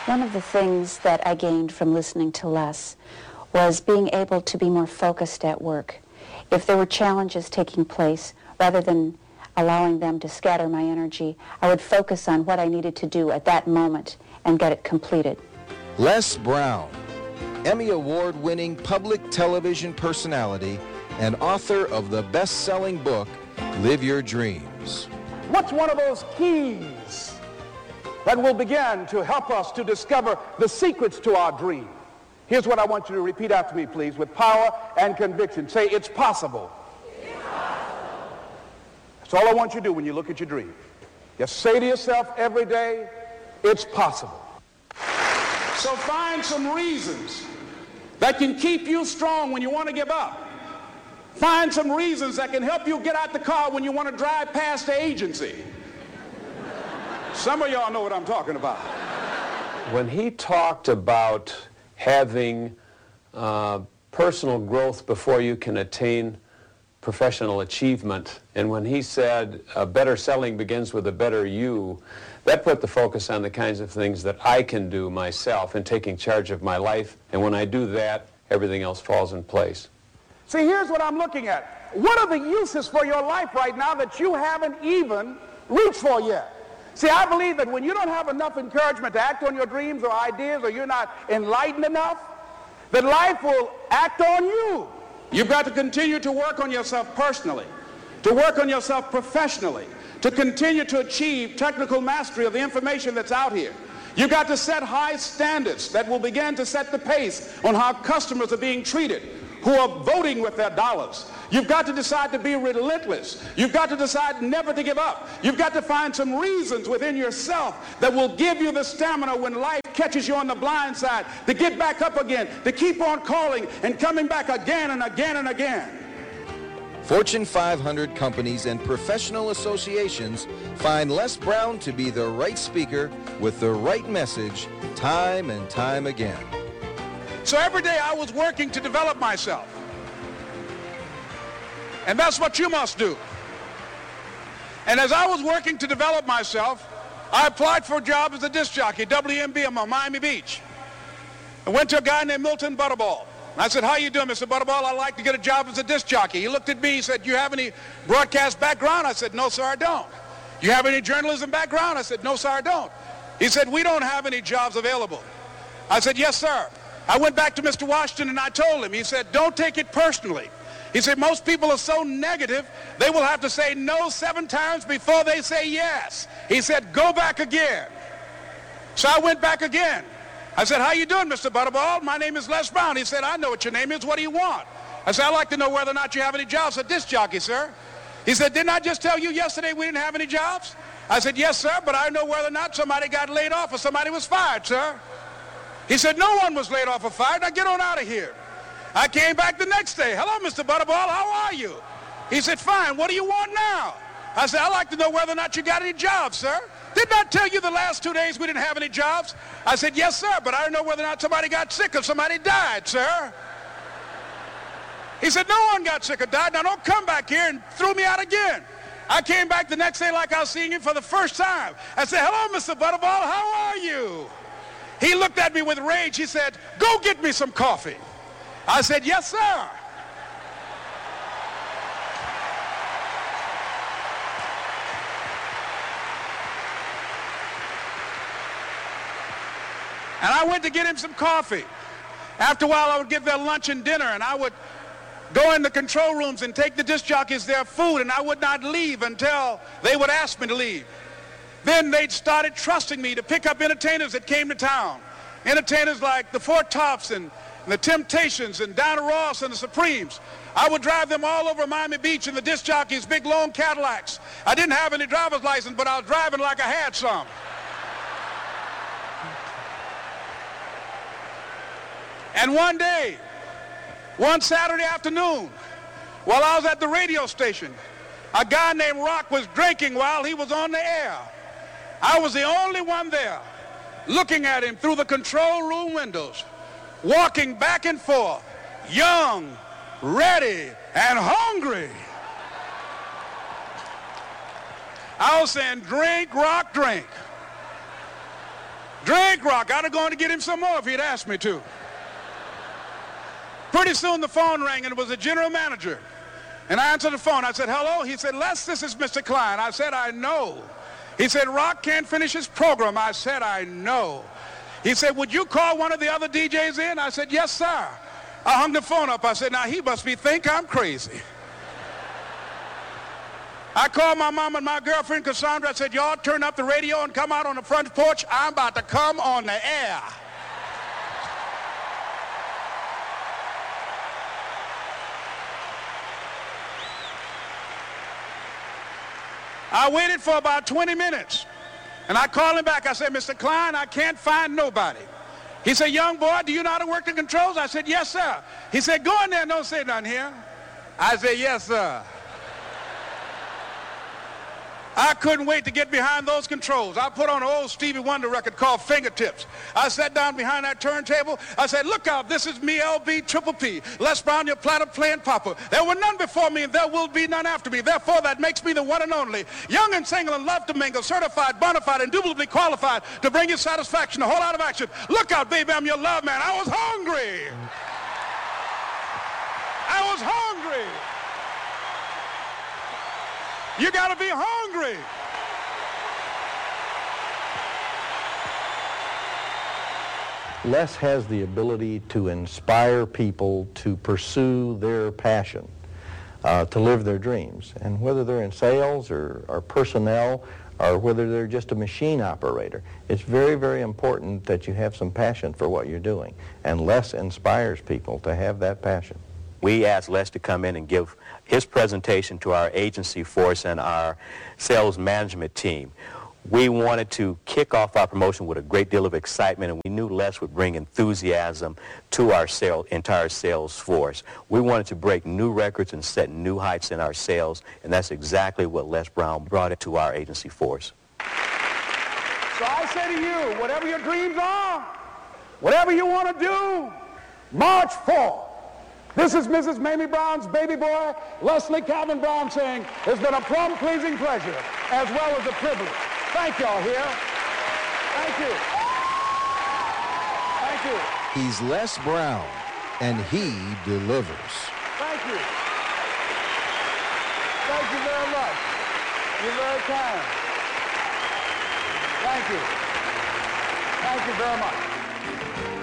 One of the things that I gained from listening to Les was being able to be more focused at work. If there were challenges taking place, rather than allowing them to scatter my energy, I would focus on what I needed to do at that moment and get it completed. Les Brown, Emmy Award-winning public television personality and author of the best-selling book, Live Your Dreams. What's one of those keys that will begin to help us to discover the secrets to our dream? Here's what I want you to repeat after me, please, with power and conviction. Say, it's possible. It's possible. That's all I want you to do when you look at your dream. Just say to yourself every day, it's possible. So find some reasons that can keep you strong when you want to give up. Find some reasons that can help you get out the car when you want to drive past the agency. Some of y'all know what I'm talking about. When he talked about having personal growth before you can attain professional achievement, and when he said better selling begins with a better you, that put the focus on the kinds of things that I can do myself in taking charge of my life, and when I do that, everything else falls in place. See, here's what I'm looking at. What are the uses for your life right now that you haven't even reached for yet? See, I believe that when you don't have enough encouragement to act on your dreams or ideas, or you're not enlightened enough, that life will act on you. You've got to continue to work on yourself personally, to work on yourself professionally, to continue to achieve technical mastery of the information that's out here. You've got to set high standards that will begin to set the pace on how customers are being treated, who are voting with their dollars. You've got to decide to be relentless. You've got to decide never to give up. You've got to find some reasons within yourself that will give you the stamina when life catches you on the blind side to get back up again, to keep on calling and coming back again and again and again. Fortune 500 companies and professional associations find Les Brown to be the right speaker with the right message time and time again. So every day I was working to develop myself. And that's what you must do. And as I was working to develop myself, I applied for a job as a disc jockey, WMB, on Miami Beach. I went to a guy named Milton Butterball. I said, how you doing, Mr. Butterball? I'd like to get a job as a disc jockey. He looked at me, he said, you have any broadcast background? I said, no, sir, I don't. You have any journalism background? I said, no, sir, I don't. He said, we don't have any jobs available. I said, yes, sir. I went back to Mr. Washington and I told him, he said, don't take it personally. He said, most people are so negative, they will have to say no 7 times before they say yes. He said, go back again. So I went back again. I said, how you doing, Mr. Butterball? My name is Les Brown. He said, I know what your name is. What do you want? I said, I'd like to know whether or not you have any jobs for disc jockey, sir. He said, didn't I just tell you yesterday we didn't have any jobs? I said, yes, sir, but I know whether or not somebody got laid off or somebody was fired, sir. He said, no one was laid off or fired. Now get on out of here. I came back the next day. Hello, Mr. Butterball, how are you? He said, fine, what do you want now? I said, I'd like to know whether or not you got any jobs, sir. Didn't I tell you the last 2 days we didn't have any jobs? I said, yes, sir, but I don't know whether or not somebody got sick or somebody died, sir. He said, no one got sick or died. Now don't come back here and throw me out again. I came back the next day like I was seeing him for the first time. I said, hello, Mr. Butterball, how are you? He looked at me with rage. He said, go get me some coffee. I said, yes, sir. And I went to get him some coffee. After a while, I would give their lunch and dinner, and I would go in the control rooms and take the disc jockeys their food, and I would not leave until they would ask me to leave. Then they started trusting me to pick up entertainers that came to town. Entertainers like the Four Tops and the Temptations and Diana Ross and the Supremes. I would drive them all over Miami Beach in the disc jockeys' big long Cadillacs. I didn't have any driver's license, but I was driving like I had some. And one day, one Saturday afternoon, while I was at the radio station, a guy named Rock was drinking while he was on the air. I was the only one there, looking at him through the control room windows, walking back and forth, young, ready, and hungry. I was saying, drink, Rock, drink. Drink rock. I'd have gone to get him some more if he'd asked me to. Pretty soon the phone rang, and it was the general manager. And I answered the phone. I said, hello? He said, Les, this is Mr. Klein. I said, I know. He said, Rock can't finish his program. I said, I know. He said, would you call one of the other DJs in? I said, yes, sir. I hung the phone up. I said, now he must think I'm crazy. I called my mom and my girlfriend, Cassandra. I said, y'all turn up the radio and come out on the front porch. I'm about to come on the air. I waited for about 20 minutes, and I called him back. I said, Mr. Klein, I can't find nobody. He said, young boy, do you know how to work the controls? I said, yes, sir. He said, go in there and don't say nothing here. I said, yes, sir. I couldn't wait to get behind those controls. I put on an old Stevie Wonder record called Fingertips. I sat down behind that turntable. I said, look out, this is me, LB Triple P, Les Brown, your platter playing papa. There were none before me, and there will be none after me. Therefore, that makes me the one and only. Young and single and love to mingle, certified, bona fide, indubitably qualified to bring you satisfaction, a whole lot of action. Look out, baby, I'm your love man. I was hungry. I was hungry. You got to be hungry. Les has the ability to inspire people to pursue their passion, to live their dreams. And whether they're in sales or personnel, or whether they're just a machine operator, it's very, very important that you have some passion for what you're doing. And Les inspires people to have that passion. We asked Les to come in and give his presentation to our agency force and our sales management team. We wanted to kick off our promotion with a great deal of excitement, and we knew Les would bring enthusiasm to our entire sales force. We wanted to break new records and set new heights in our sales, and that's exactly what Les Brown brought to our agency force. So I say to you, whatever your dreams are, whatever you want to do, march forth. This is Mrs. Mamie Brown's baby boy, Leslie Calvin Brown, saying, it's been a plum-pleasing pleasure as well as a privilege. Thank y'all here. Thank you. Thank you. He's Les Brown, and he delivers. Thank you. Thank you very much. You're very kind. Thank you. Thank you very much.